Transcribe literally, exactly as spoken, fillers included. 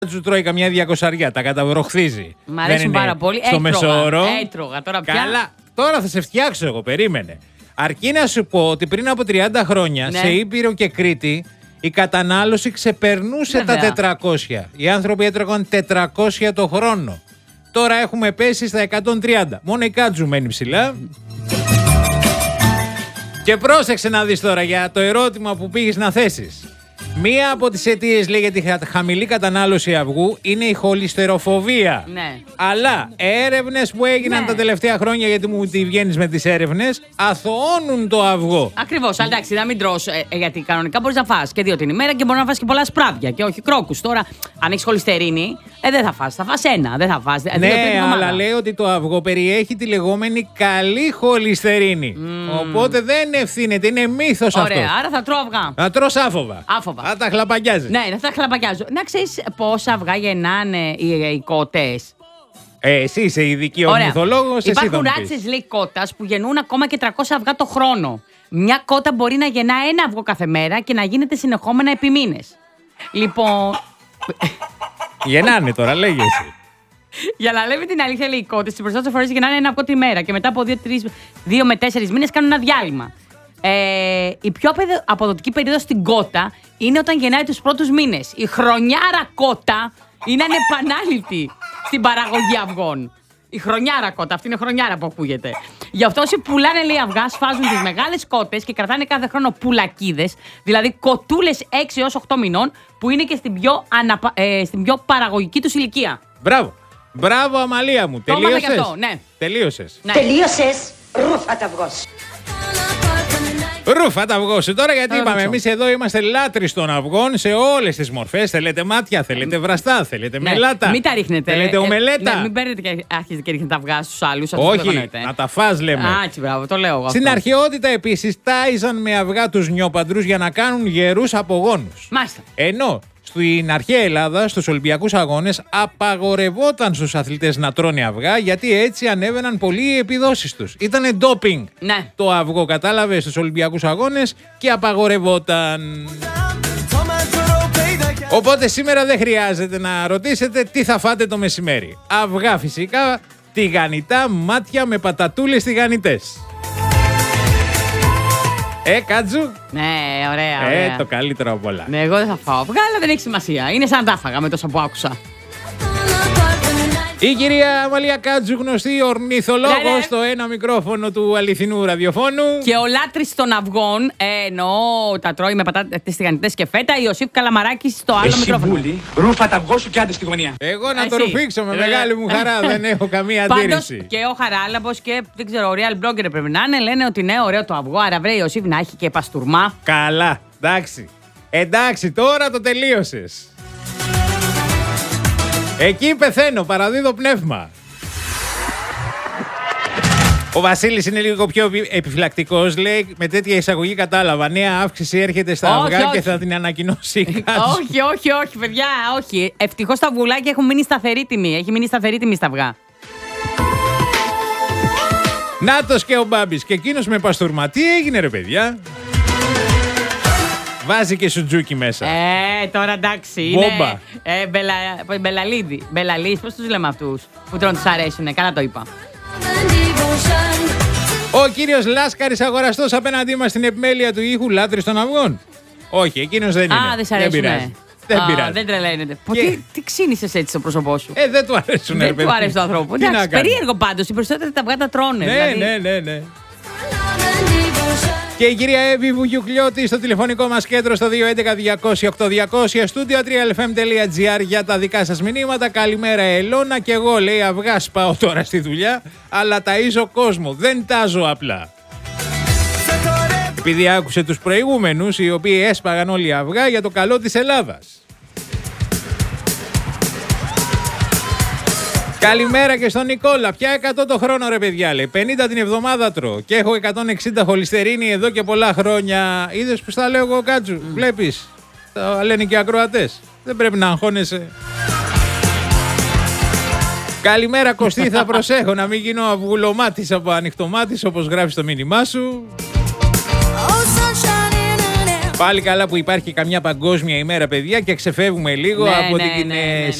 Σου τρώει καμιά διακοσαριά, τα καταβροχθίζει. Μ' αρέσουν πάρα πολύ. Στο μεσόωρο. Έτρωγα τώρα πια. Καλά, τώρα θα σε φτιάξω εγώ, περίμενε. Αρκεί να σου πω ότι πριν από τριάντα χρόνια ναι. σε Ήπειρο και Κρήτη η κατανάλωση ξεπερνούσε Βέβαια. τα τετρακόσια. Οι άνθρωποι έτρωγαν τετρακόσια το χρόνο. Τώρα έχουμε πέσει στα εκατόν τριάντα. Μόνο η Κάτζου μένει ψηλά. Και πρόσεξε να δεις τώρα για το ερώτημα που πήγες να θέσεις. Μία από τις αιτίες, λέει, για τη χαμηλή κατανάλωση αυγού είναι η χολυστεροφοβία. Ναι. Αλλά έρευνες που έγιναν ναι. τα τελευταία χρόνια, γιατί μου τη βγαίνεις με τις έρευνες, αθωώνουν το αυγό. Ακριβώς. Εντάξει, να μην τρως, ε, γιατί κανονικά μπορείς να φας και δύο την ημέρα και μπορεί να φας και πολλά σπράδια και όχι κρόκους. Τώρα, αν έχεις χολυστερίνη, ε, δεν θα φας. Θα φας ένα, δεν θα φας. Ναι, αλλά λέει ότι το αυγό περιέχει τη λεγόμενη καλή χολυστερίνη. Mm. Οπότε δεν ευθύνεται, είναι μύθος αυτό. Ωραία, άρα θα τρώω αυγά. Θα τρως άφοβα. Άφοβα. Θα τα χλαπακιάζεις. Ναι, θα τα χλαπακιάζω. Να ξέρεις πόσα αυγά γεννάνε οι, οι κότες. Ε, εσύ είσαι ειδική ορνηθολόγος. Υπάρχουν ράτσες, λέει, κότας που γεννούν ακόμα και τριακόσια αυγά το χρόνο. Μια κότα μπορεί να γεννά ένα αυγό κάθε μέρα και να γίνεται συνεχόμενα επί μήνες. Λοιπόν. Γεννάνε τώρα, λέγε εσύ. Για να λέμε την αλήθεια, λέει, οι κότες τις περισσότερες φορές γεννάνε ένα αυγό τη μέρα και μετά από δύο με τέσσερις μήνες κάνουν ένα διάλειμμα. Ε, η πιο αποδοτική περίοδος στην κότα είναι όταν γεννάει τους πρώτους μήνες. Η χρονιάρα κότα είναι ανεπανάληπτη στην παραγωγή αυγών. Η χρονιάρα κότα, αυτή είναι χρονιάρα που ακούγεται. Γι' αυτό όσοι πουλάνε, λέει, αυγά, σφάζουν τις μεγάλες κότες και κρατάνε κάθε χρόνο πουλακίδες, δηλαδή κοτούλες έξι έως οκτώ μηνών, που είναι και στην πιο, αναπα... ε, στην πιο παραγωγική τους ηλικία. Μπράβο. Μπράβο, Αμαλία μου. Το Τελείωσες. Και αυτό, ναι. Τελείωσες. Ναι. Τελείωσες. Ρούφα τα αυγός. Ρούφα τα αυγό σου τώρα, γιατί είπαμε, εμείς εδώ είμαστε λάτρεις των αυγών σε όλες τις μορφές. Θέλετε μάτια, θέλετε βραστά, θέλετε ναι. μελάτα. Μην τα ρίχνετε. Θέλετε ομελέτα. Ε, ναι, μην παίρνετε και αρχίζετε και ρίχνετε αυγά στους άλλους. Όχι, να τα φας, λέμε. Α, έτσι, μπράβο, το λέω εγώ. Στην αυτό. αρχαιότητα επίσης τάιζαν με αυγά τους νιόπαντρους για να κάνουν γερούς απογόνους. Μάλιστα. Ενώ στην αρχαία Ελλάδα, στους Ολυμπιακούς Αγώνες, απαγορευόταν στους αθλητές να τρώνε αυγά, γιατί έτσι ανέβαιναν πολύ οι επιδόσεις τους. Ήτανε ντόπινγκ ναι. το αυγό, κατάλαβε, στους Ολυμπιακούς Αγώνες και απαγορευόταν. Οπότε σήμερα δεν χρειάζεται να ρωτήσετε τι θα φάτε το μεσημέρι. Αυγά φυσικά, τηγανιτά μάτια με πατατούλες τηγανιτές. Ε, Κάτζου. Ναι, ωραία, ωραία. Ε, το καλύτερο από όλα. Ναι, εγώ δεν θα φάω αυγά, αλλά δεν έχει σημασία. Είναι σαν τα φάγα με τόσα που άκουσα. Η κυρία Αμαλία Κάτζου, γνωστή ορνηθολόγος, ναι, ναι. στο ένα μικρόφωνο του αληθινού ραδιοφώνου. Και ο λάτρης των αυγών, ε, εννοώ τα τρώει με πατάτες τηγανιτές και φέτα, Ιωσήφ Καλαμαράκης στο άλλο Εσύ, μικρόφωνο. Μπούλη, ρούφα τα αυγό σου και άντε στη γωνία. Εγώ να Εσύ. το ρουφήξω με Ε, μεγάλη μου χαρά, δεν έχω καμία αντίρρηση. Πάντως και ο Χαράλαμπος και δεν ξέρω, ο real blogger πρέπει να είναι, λένε ότι ναι, ωραίο το αυγό, άρα βρε Ιωσήφ να έχει και παστούρμα. Καλά, εντάξει. Εντάξει, τώρα το τελείωσες. Εκεί πεθαίνω, παραδίδω πνεύμα. Ο Βασίλης είναι λίγο πιο επιφυλακτικός, λέει, με τέτοια εισαγωγή κατάλαβα. Νέα αύξηση έρχεται στα Όχι, αυγά όχι. και θα την ανακοινώσει η Κάτζου. όχι, όχι, όχι, παιδιά, όχι. Ευτυχώς τα αυγουλάκια έχουν μείνει σταθερή τιμή. Έχει μείνει σταθερή τιμή στα αυγά. Νάτος και ο Μπάμπης και εκείνος με παστούρμα. Τι έγινε, ρε παιδιά? Βάζει και σουτζούκι μέσα. Ε, τώρα εντάξει. Μπόμπα. Είναι. Ε, μπελα, μπελαλίδι. Μπελαλής, πώς τους λέμε αυτούς που τρώνε τους αρέσουνε. Καλά το είπα. Ο κύριος Λάσκαρης, αγοραστός απέναντί μας στην επιμέλεια του ήχου, λάτρης των αυγών. Όχι, εκείνος δεν είναι. Α, δεν σ' αρέσουνε. πειράζει. Δεν Α, πειράζει. δεν τρελαίνεται. Και- Τι, τι ξύνησες έτσι στο πρόσωπό σου. Ε, δεν του αρέσουν, ρε δεν παιδί. του αρέσει το ανθρώπου. Τι να Εντάξει, κάνει. περίεργο πάντως. Οι περισσότεροι τα αυγά τα τρώνε. Ναι, δηλαδή. ναι, ναι, ναι. Και η κυρία Εύη Βουγιουκλιώτη στο τηλεφωνικό μας κέντρο στο δύο έντεκα διακόσια οκτώ διακόσια, στούντιο τρία ελ εφ εμ τελεία τζι άρ για τα δικά σας μηνύματα. Καλημέρα Ελώνα, και εγώ, λέει, αυγά σπάω τώρα στη δουλειά, αλλά ταΐζω κόσμο, δεν τάζω απλά. Επειδή άκουσε τους προηγούμενους, οι οποίοι έσπαγαν όλοι αυγά για το καλό της Ελλάδας. Καλημέρα και στον Νικόλα. Πια εκατό το χρόνο, ρε παιδιά, λέει. πενήντα την εβδομάδα τρώω και έχω εκατόν εξήντα χολυστερίνη εδώ και πολλά χρόνια. Είδες που στα λέω εγώ, Κάτζου? Mm. Βλέπεις. Τα λένε και οι ακροατές. Δεν πρέπει να αγχώνεσαι. Καλημέρα Κωστή, θα προσέχω να μην γίνω αυγουλομάτης από ανοιχτομάτης, όπως γράφει στο μήνυμά σου. Πάλι καλά που υπάρχει καμιά παγκόσμια ημέρα, παιδιά, και ξεφεύγουμε λίγο Ναι, από ναι, την ναι, ε, ναι, ναι.